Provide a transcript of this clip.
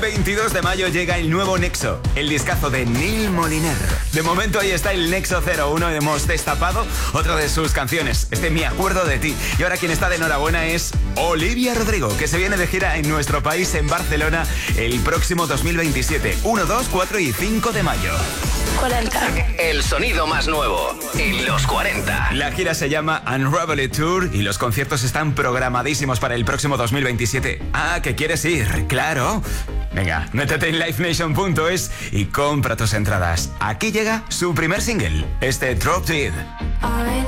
22 de mayo llega el nuevo Nexo, el discazo de Neil Moliner. De momento ahí está el Nexo 01, hemos destapado otra de sus canciones, Me acuerdo de ti. Y ahora quien está de enhorabuena es Olivia Rodrigo, que se viene de gira en nuestro país, en Barcelona, el próximo 2027, 1, 2, 4 y 5 de mayo. 40. El sonido más nuevo en los 40. La gira se llama Unravel It Tour y los conciertos están programadísimos para el próximo 2027. Ah, ¿que quieres ir? ¡Claro! Venga, métete en livenation.es y compra tus entradas. Aquí llega su primer single, Dropped It. I